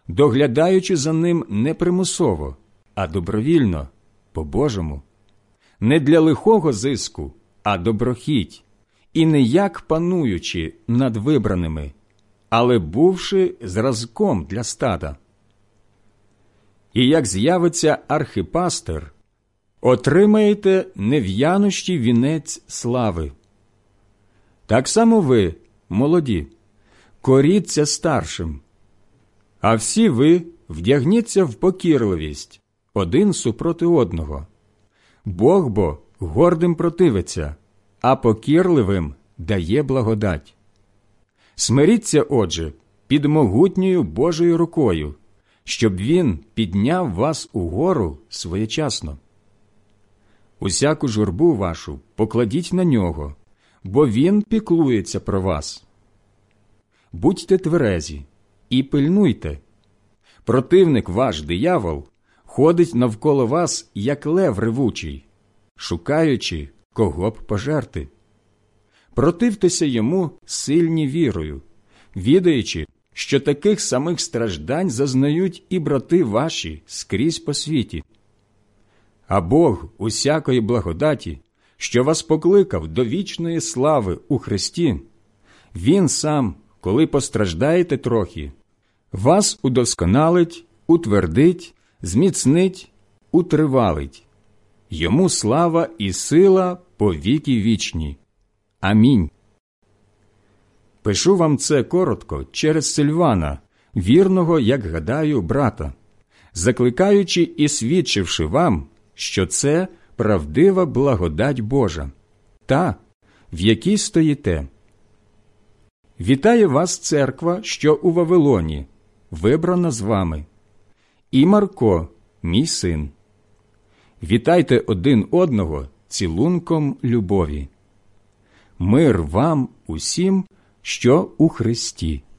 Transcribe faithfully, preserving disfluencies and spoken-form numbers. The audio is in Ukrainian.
доглядаючи за ним не примусово, а добровільно, по-божому, не для лихого зиску, а доброхіть, і не як пануючи над вибраними, але бувши зразком для стада. І як з'явиться архипастир, отримаєте нев'янощий вінець слави. Так само ви, молоді, коріться старшим, а всі ви вдягніться в покірливість один супроти одного. Бог бо гордим противиться, а покірливим дає благодать. Смиріться, отже, під могутньою Божою рукою, щоб Він підняв вас угору своєчасно. Усяку журбу вашу покладіть на Нього, бо Він піклується про вас. Будьте тверезі і пильнуйте. Противник ваш, диявол, ходить навколо вас, як лев ревучий, шукаючи, кого б пожерти. Противтеся йому сильні вірою, відаючи, що таких самих страждань зазнають і брати ваші скрізь по світі. А Бог усякої благодаті, що вас покликав до вічної слави у Христі, Він сам, коли постраждаєте трохи, вас удосконалить, утвердить, зміцнить, утривалить. Йому слава і сила по віки вічні. Амінь. Пишу вам це коротко через Сильвана, вірного, як гадаю, брата, закликаючи і свідчивши вам, що це правдива благодать Божа, та, в якій стоїте. Вітає вас церква, що у Вавилоні, вибрана з вами, і Марко, мій син. Вітайте один одного цілунком любові. Мир вам усім, що у Христі.